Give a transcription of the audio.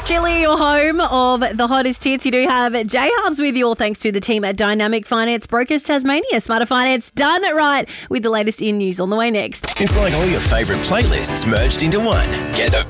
Chile, your home of the hottest hits. You do have J Hubs with you, all thanks to the team at Dynamic Finance Brokers Tasmania. Smarter Finance done right with the latest in news on the way next. It's like all your favourite playlists merged into one. Get the